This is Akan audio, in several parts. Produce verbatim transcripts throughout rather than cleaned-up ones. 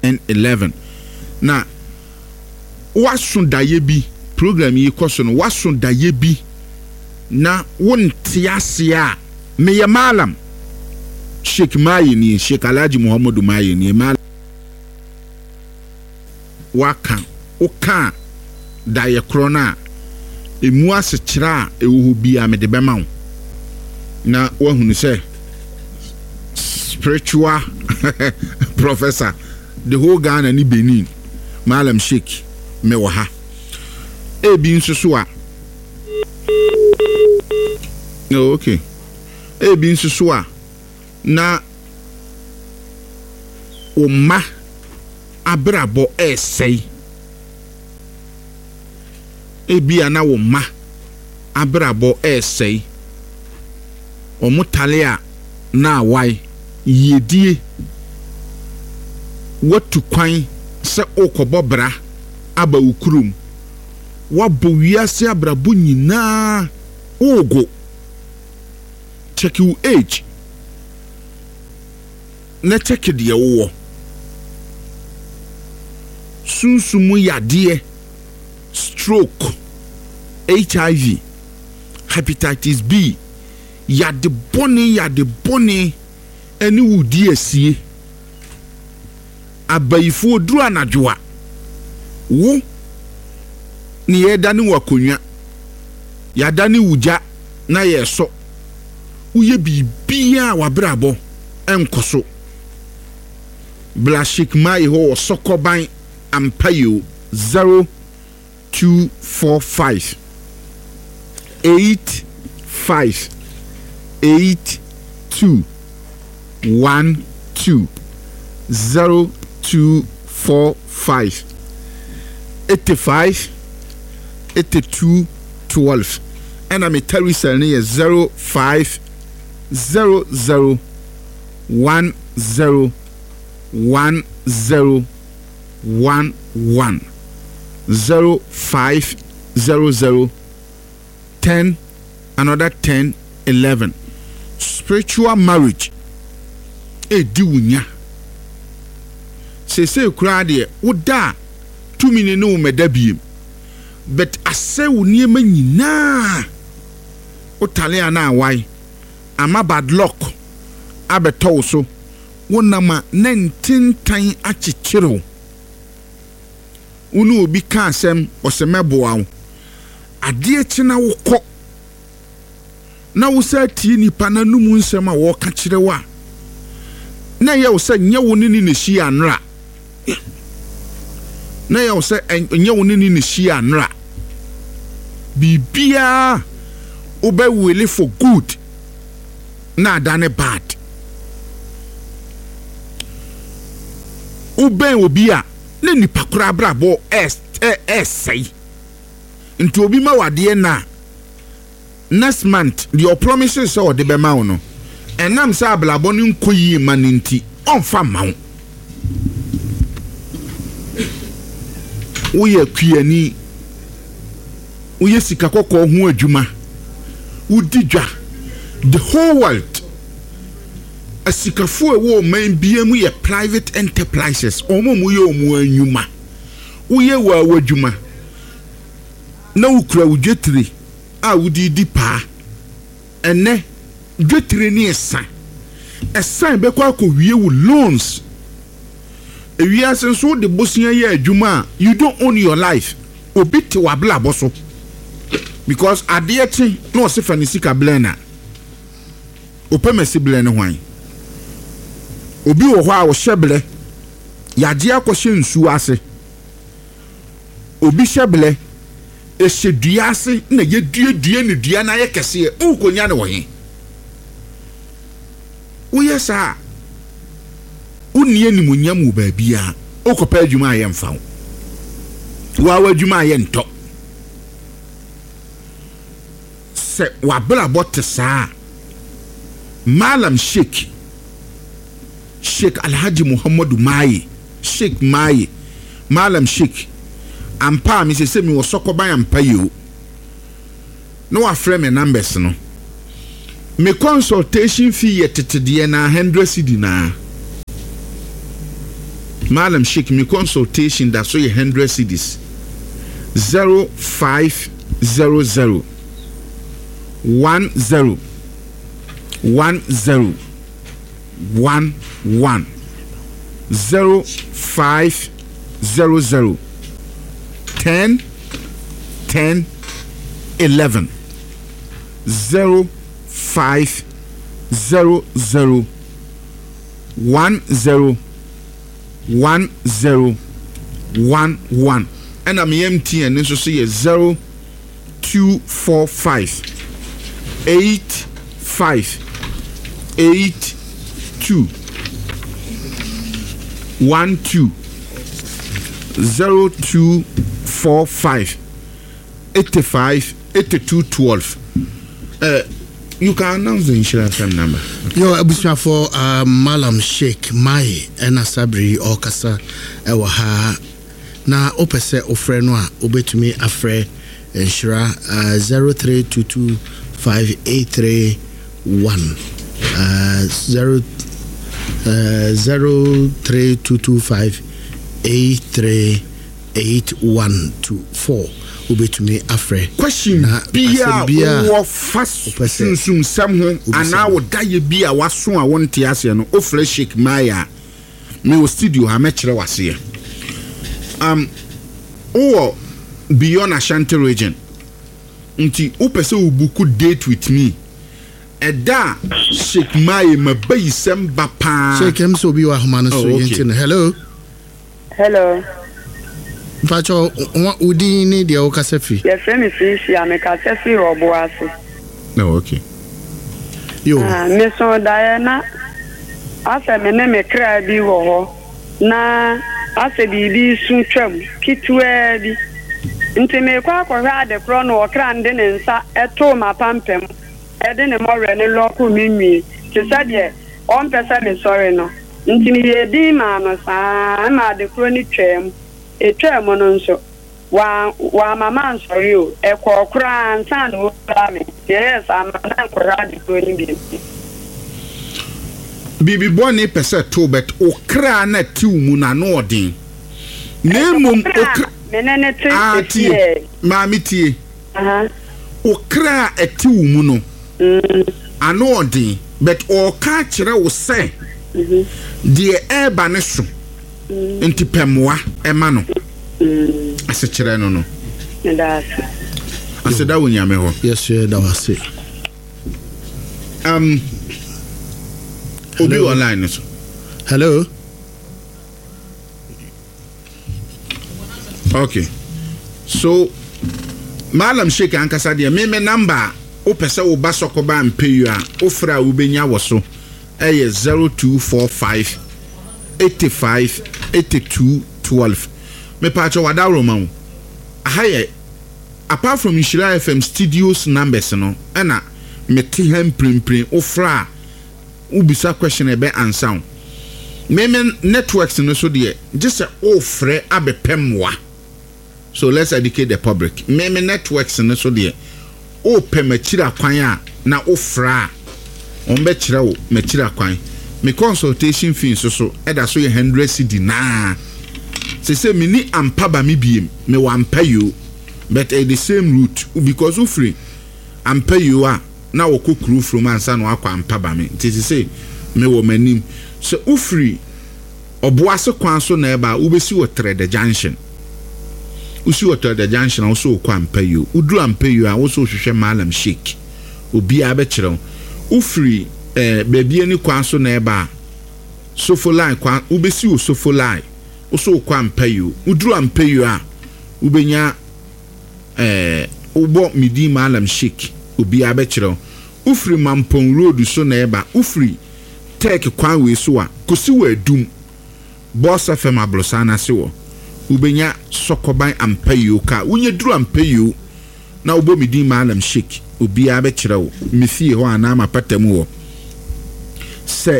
and eleven. Na waso daye bi program yi koso no waso daye bi na wonte ase a meye malam Sheikh Maye ni Sheikh Alhaji Muhammadu Maye ni malam waka oka daye krona emu ase kira ewo bi a me de bema wo na wahunu se spiritual professor the whole Ghana ni Benin Malam Sheikh me wa ha e bi nsusu a no okay e bi nsusu a na umma abrabo esei e bi ana umma abrabo esei omutale a na awai yedie watu kwan se okobobra aba ukurum wabo wiase abrabo nyina ogo check your age na check de wo sunsumu yade stroke H I V hepatitis B yade boni yade boni eni wudi asie abayifo duru anadwoa wo ni yeda ni wakonwa yada ni wuja na yeso uye bibia wabrabo enkoso bla Sheikh Maye ho sokoban ampayo zero two four five eight five eight two one two zero two four five eighty five eighty two twelve and I'm a Teresa near zero five zero zero one zero one zero one one zero five zero zero ten another ten eleven. Spiritual marriage e di wunya se se kura de woda tumi ne no medabiem but ase woni ma nyina otale ana awai ama bad luck abeto so wonama nentintan achichiro unu obi ka asem osemeboa ade china wokọ na wo sa tie nipa na numu nsem a wo ka kire wa na ye wo sa nye wo ni ni shi anra na ye wo sa nye wo ni ni shi anra bibia obe wele for good na dane bad obe obi a na nipa kura brabo es esai nti obi ma wade na next month your promises so de be ma no enam sa ablabo ni nkoyi maninti onfa mawo uye kwiani uye sika kokko ho adwuma udidwa the whole world asikafo ewo man biemu ye private enterprises omo mu ye omu anwuma uye wa wadwuma na ukura udwetire a wudi di pa ene dwetire ni esa esa be kwa ko wie wu loans ewia senso de bosia ye adwuma you don't own your life obiti wabla boso because adiyeti no se fanisika blena opemesi blena hwan obi wo hwa wo hyeble yaje akohye nsu ase obi hyeble ehedua ase na ye due due ne dua na ye kese ukonya ne wo he wo yesa unnie ni munyamu ba bia okopa adwuma aye mfa wa wa adwuma aye nto se wa bla bot sa Malam Sheikh Sheikh Alhaji Muhammadu Maye Sheikh Maye Malam Sheikh ampa mi se se mi wo sokoban ampa yo no wa frame me numbers no me consultation fee yetete de na one hundred cedi na Malam Sheikh me consultation that's so one hundred cedis. zero five zero zero one zero one zero one one zero five zero zero ten ten eleven zero five zero zero one zero one zero one one and I'm M T N so say zero two four five eight five eight two one two zero two four five eighty five eighty two twelve. Uh, you can announce the insurance number. Yo, abusha for uh, Malam Sheikh Mai and Sabri Okasa Ewaha. Na opese ofre no a obetumi afre insura uh, zero three two two five eight three one uh, zero uh, zero three two two five eight three eight one two four obetumi afre. Question bia wo fast sunsum sam ho ana wo daye bia waso a wonte ase no ofre Sheikh Maya me wo studio ha me kire wase. Um, or beyond Ashanti region. Nti upese ubuku date with me. Eda Sheikh Mai mabayi semba pa. Sheikh em so bi wa homa so yentin. Hello. Hello. Pacho udi ni dia o kasefi. Yes, me fi am kasefi Oboase. No, okay. Yo. Ah, me so Diana. Asa me ne me kra bi wo ho. Na ase bibi suntwam kitwe bi nti me kwa akwa ade kro no okra nde ne nsa eto mapampem ede ne more ne loko minwi ti sade on pesa me sorry no nti ni ye di ma no sa ma ade kro ni twem e twem no nso wa wa mama sorry o e kwa okra nsa no pra me yes am na kwa ade kro ni bi Bibi boni pese to bet okra na ti umu na no odin. Nemum okra menene ti tie. Mami tie. Aha. Okra eti umu no. Mm. Ano odin bet oka kire wo se. Mhm. Die eba ne so. Enti pemwa ema no. Mm. Ase kire no no. That's. Ase da wonyame ho. Yes, yeah, that was it. Um Obi online so. Hello. Okay. So Malam Sheikh ankasa de me me number o pese wo ba sokoba ampeyu a ofra wo benya wo so eye zero two four five eight five eight two twelve. Me pa cho wada roman. Ahaye apart from Ishira F M studios numbers no na me ti hem primprim ofra ubisa question ebe answer. Meme networks no so de just a ofre abepemwa. So let's educate the public. Meme networks no so de o pe machira kwan a na ofra on be kira wo machira kwan. Me consultation fee so so e da so one hundred cedi na. Se se me ni ampa ba me biem me wa ampa you but at the same route because u free ampa you a na wo kokuru from ansa no akwa ampa ba me. It is say me wo manim so u free Oboase kwan so na eba ubesi wo trade junction. Usi wo trade junction wo so kwa ampayu. Udru ampayu a wo so hwehwe Malam Sheikh. Obi a be kire. Ufri eh baby ani kwan so na eba. Sofo line kwan ubesi wo sofo line. Wo so kwa ampayu. Udru ampayu a ubenya eh ubo midi Malam Sheikh. Obi a be kire. Ufri Mampong road so na eba. Ufri take kwan we so a kosi wo adum. Boss F M ablosana sewo ubenya sokoban ampayo ka unye duru ampayo na ubo midi Malam Sheikh obi a be kire wo mefie ho ana mapatamu wo se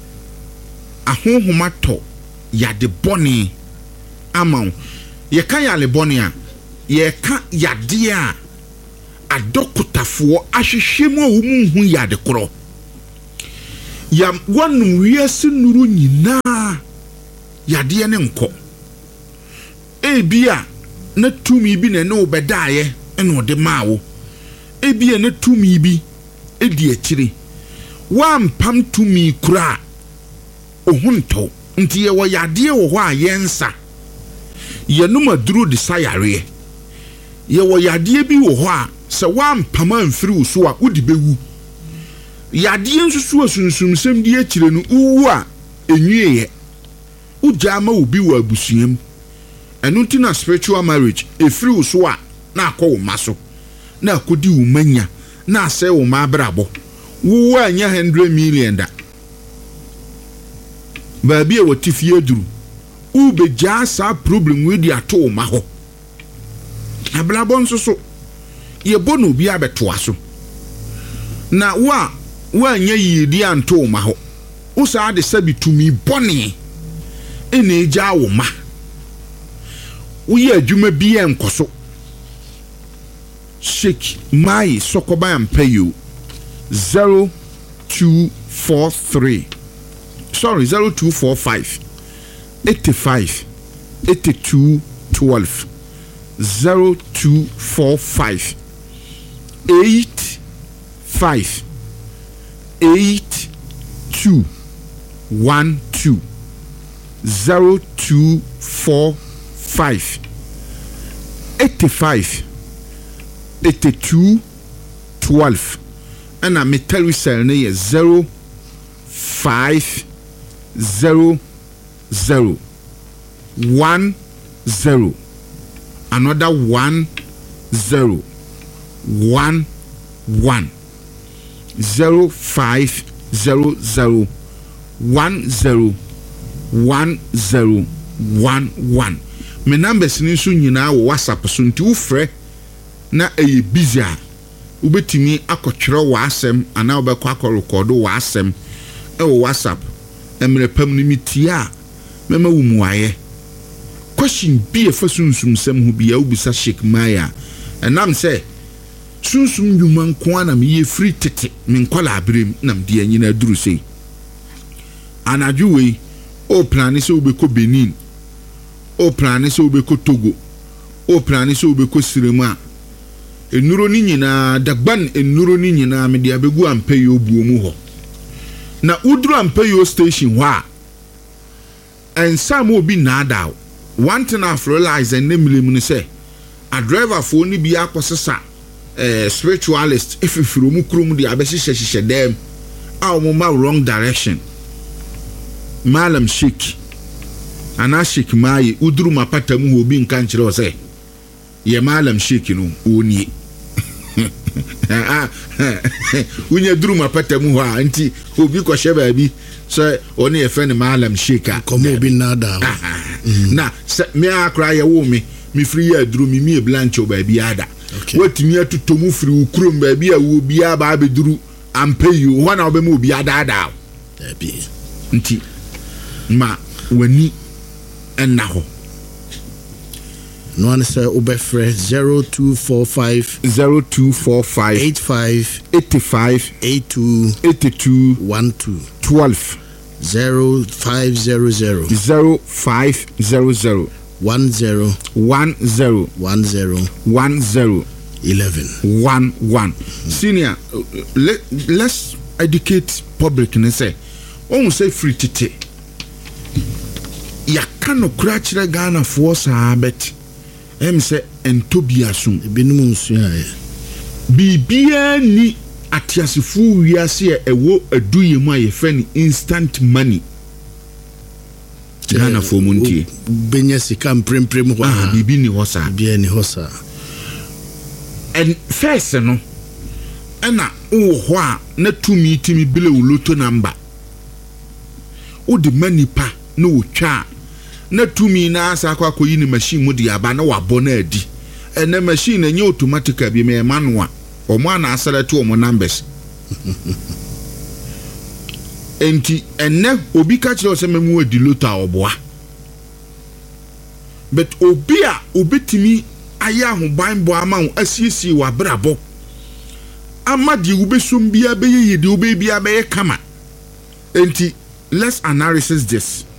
ahohoma to yade boni amaw ye kan yale boni a ye kan yade a adokutafo ahwehwemu wo mu hu yade koro ya wonu wiase nuru nyina yadeɛ ne nkɔ ebia na tumi bi na ne obɛdaeɛ ɛna ɔde maa wo ebia na tumi bi edi akyire wampam tumi kura ohunto nti ye wo yadeɛ wɔ hɔ a yɛnsa yɛnum aduru de sayareɛ ye wo yadeɛ bi wɔ hɔ a sɛ wampam amfiri wo so a wodi bewu yadeɛ nsusu asunsunsɛm di akyire no uwu a enwieyɛ ugya ma obi wɔ abusuam ɛno nti na spiritual marriage efiri wo so a na akɔ wo ma so na akodi wo manya na asɛ wo ma abrabɔ wo anya one hundred million da baabi a wɔtifie aduru wo begya sa problem we di ato wo ma hɔ abrabɔ nso so yɛbɔ no obi abɛtoa so na wo a wo anya yidi anto wo ma hɔ wo saa de sabi tumi bɔne ene egya wo ma wo yɛ adwuma bi enkoso Sheikh Mai Sokoba Ampeyo zero two four three sorry zero two four five eighty-five eighty-two twelve zero two four five eight five eight two one two zero two four five eighty-five eighty-two twelve and I tell you cell is zero five zero zero one zero another one zero one one zero five zero zero one zero one zero one one. My numbers ni so nyina wo WhatsApp so nti wo frɛ na eye busy a ubetimi akɔtwerɛ wa asɛm ana obɛkɔ akɔrecord wa asɛm e wo WhatsApp emre pam ni mitia mema wo muaye question bi e fa sunsum sɛm ho bi ya ubisa Sheikh Maya enam sɛ sunsum dwuma nko ana me ye free tete me nkwala abrem nam de anyina duru sei anadwo wei o plan sɛ ubekɔ Benin o plan sɛ ubekɔ Togo o plan sɛ ubekɔ Sirema enuro ni nyina dagban enuro ni nyina me dia begu Ampeyo buo mu ho na udru Ampeyo station hɔ a ensa mo obi na adaw one thing I realize and nemle mu ne sɛ a driver for ni bi akosesa eh spiritualist if ifiro mu krom dia abɛhyehyɛ hyehyɛ dem a mo ma wrong direction Malam Sheikh ana Sheikh Mai udru mapata mu obi nka nkyerɛ o sɛ ye Malam Sheikh no oni unya duru mapata mu ho a nti obi kɔhye baabi sɛ oni e fɛ ne Malam Sheikh komo obi nada na me akra ye wo me me free ya duru me me blancho baabi ada watimi atotomu free ukrom baabi a wo bi aba abeduru Ampeyo ho na obemu obi ada ada abi nti ma wani enna ho no one say obefre zero two four five zero two four five eighty-five eighty-five eighty-two eighty-two twelve twelve zero five zero zero zero five zero zero one zero one zero one zero one zero eleven one one. Senior, uh, let, let's educate public and say, oh, say free tite. Ya kano krachira Ghana for sabet. Em say entobia sum. Binum nsuya. Bibia ni atiasifu wiase e ewo aduye mu aye friend instant money. Ghana for muntie. Benya sika mpremprem ho. Ah, bibi ni hosa. Bia ni hosa. And first no ena wo ho a na tumi timi bile wo loto number. O de mani pa na wo twa na tumi na asa akwa koyi ni machine mu de aba na wabɔ na adi. Ene machine enye automatic bi me manual. Omo ana aselect omo numbers. Enti ene obi ka kire o se memu adi loto a oboa. But obi a obetimi aya ho banbo ama ho asiesie wa brabo ama di ubesum bia beye yedi obe bia beye kama enti let's analysis this